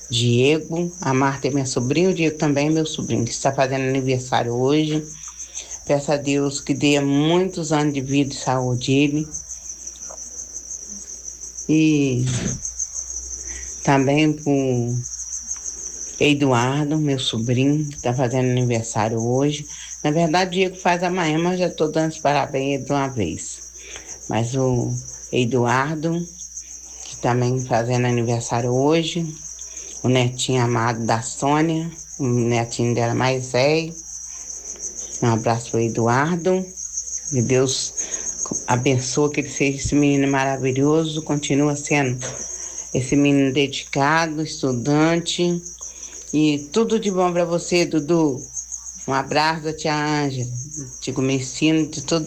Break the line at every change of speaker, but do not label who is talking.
Diego, a Marta é minha sobrinha, o Diego também é meu sobrinho, que está fazendo aniversário hoje. Peço a Deus que dê muitos anos de vida e saúde a ele. E também pro Eduardo, meu sobrinho, que está fazendo aniversário hoje. Na verdade, o Diego faz amanhã, mas já estou dando os parabéns a ele de uma vez. Mas o Eduardo, que também fazendo aniversário hoje, o netinho amado da Sônia, o netinho dela mais velho. Um abraço para o Eduardo. Que Deus abençoe que ele seja esse menino maravilhoso, continua sendo esse menino dedicado, estudante. E tudo de bom para você, Dudu. Um abraço da tia Ângela, Tico Messino, de todo